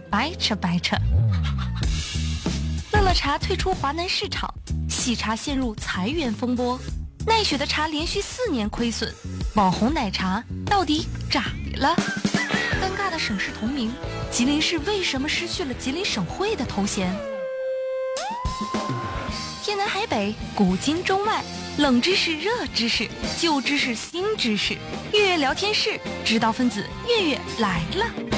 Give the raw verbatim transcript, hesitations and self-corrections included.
掰扯掰扯。乐乐茶退出华南市场，喜茶陷入裁员风波，奈雪的茶连续四年亏损，网红奶茶到底咋的了？尴尬的省市同名，吉林市为什么失去了吉林省会的头衔？天南海北，古今中外，冷知识、热知识，旧知识、新知识，月月聊天室，知道分子月月来了。